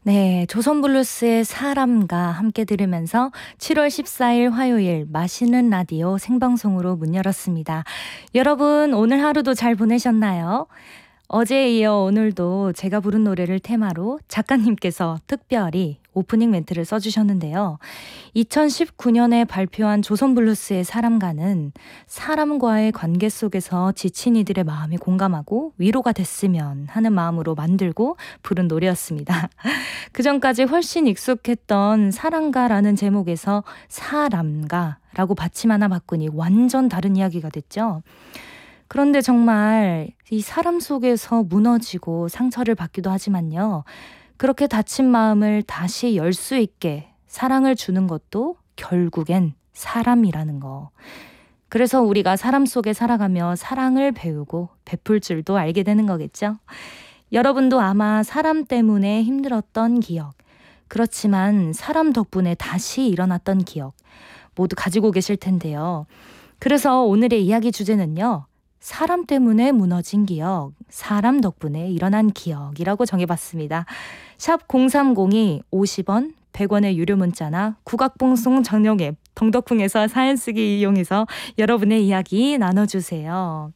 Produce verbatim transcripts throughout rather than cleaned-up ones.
네, 조선블루스의 사람과 함께 들으면서 칠월 십사일 화요일 맛있는 라디오 생방송으로 문 열었습니다. 여러분, 오늘 하루도 잘 보내셨나요? 어제에 이어 오늘도 제가 부른 노래를 테마로 작가님께서 특별히 오프닝 멘트를 써주셨는데요. 이천십구년에 발표한 조선블루스의 사람가는 사람과의 관계 속에서 지친 이들의 마음이 공감하고 위로가 됐으면 하는 마음으로 만들고 부른 노래였습니다. 그전까지 훨씬 익숙했던 사랑가라는 제목에서 사람가라고 받침 하나 바꾸니 완전 다른 이야기가 됐죠. 그런데 정말 이 사람 속에서 무너지고 상처를 받기도 하지만요. 그렇게 다친 마음을 다시 열 수 있게 사랑을 주는 것도 결국엔 사람이라는 거. 그래서 우리가 사람 속에 살아가며 사랑을 배우고 베풀 줄도 알게 되는 거겠죠. 여러분도 아마 사람 때문에 힘들었던 기억, 그렇지만 사람 덕분에 다시 일어났던 기억 모두 가지고 계실 텐데요. 그래서 오늘의 이야기 주제는요. 사람 때문에 무너진 기억, 사람 덕분에 일어난 기억이라고 정해봤습니다. 샵 공삼공이 오십원, 백원의 유료 문자나 국악방송 전용 앱 동덕풍에서 사연 쓰기 이용해서 여러분의 이야기 나눠주세요.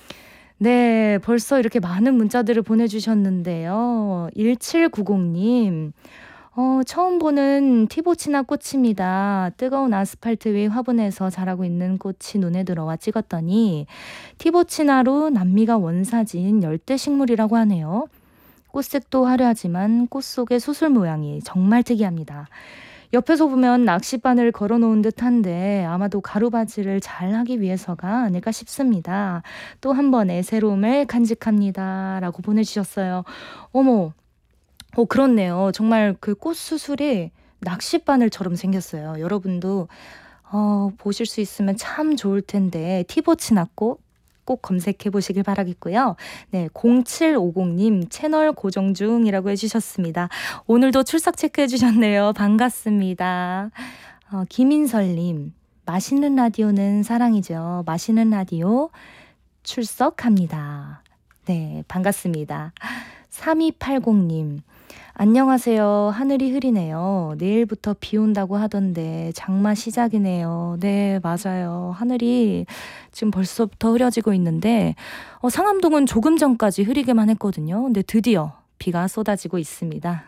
네, 벌써 이렇게 많은 문자들을 보내주셨는데요. 일칠구공님, 어, 처음 보는 티보치나 꽃입니다. 뜨거운 아스팔트 위 화분에서 자라고 있는 꽃이 눈에 들어와 찍었더니 티보치나로 남미가 원사진 열대식물이라고 하네요. 꽃색도 화려하지만 꽃 속의 수술 모양이 정말 특이합니다. 옆에서 보면 낚싯바늘 걸어놓은 듯한데 아마도 가루바지를 잘 하기 위해서가 아닐까 싶습니다. 또 한 번의 새로움을 간직합니다. 라고 보내주셨어요. 어머, 어, 그렇네요. 정말 그 꽃 수술이 낚싯바늘처럼 생겼어요. 여러분도 어, 보실 수 있으면 참 좋을 텐데 티보치나 꽃 꼭 검색해 보시길 바라겠고요. 네, 공칠오공님 채널 고정 중이라고 해주셨습니다. 오늘도 출석 체크해 주셨네요. 반갑습니다. 어, 김인설님, 맛있는 라디오는 사랑이죠. 맛있는 라디오 출석합니다. 네, 반갑습니다. 삼이팔공님, 안녕하세요. 하늘이 흐리네요. 내일부터 비 온다고 하던데 장마 시작이네요. 네, 맞아요. 하늘이 지금 벌써부터 흐려지고 있는데 어, 상암동은 조금 전까지 흐리게만 했거든요. 근데 드디어 비가 쏟아지고 있습니다.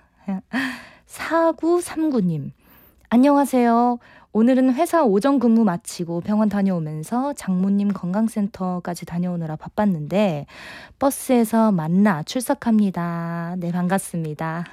사구삼구님, 안녕하세요. 오늘은 회사 오전 근무 마치고 병원 다녀오면서 장모님 건강센터까지 다녀오느라 바빴는데 버스에서 만나 출석합니다. 네, 반갑습니다.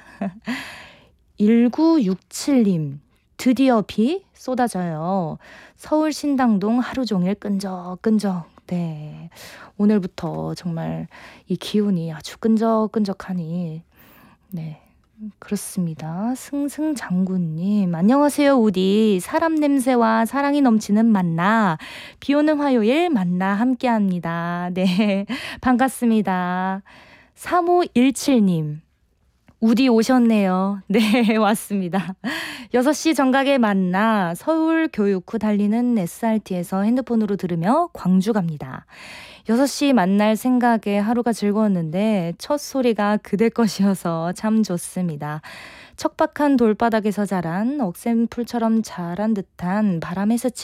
일구육칠님, 드디어 비 쏟아져요. 서울 신당동 하루 종일 끈적끈적. 네, 오늘부터 정말 이 기온이 아주 끈적끈적하니 네, 그렇습니다. 승승장군님, 안녕하세요. 우디 사람 냄새와 사랑이 넘치는 만나, 비오는 화요일 만나 함께합니다. 네, 반갑습니다. 삼오일칠님, 우디 오셨네요. 네, 왔습니다. 여섯 시 정각에 만나 서울 교육 후 달리는 에스알티에서 핸드폰으로 들으며 광주 갑니다. 여섯 시 만날 생각에 하루가 즐거웠는데 첫 소리가 그대 것이어서 참 좋습니다. 척박한 돌바닥에서 자란 억센풀처럼 자란 듯한 바람에 스친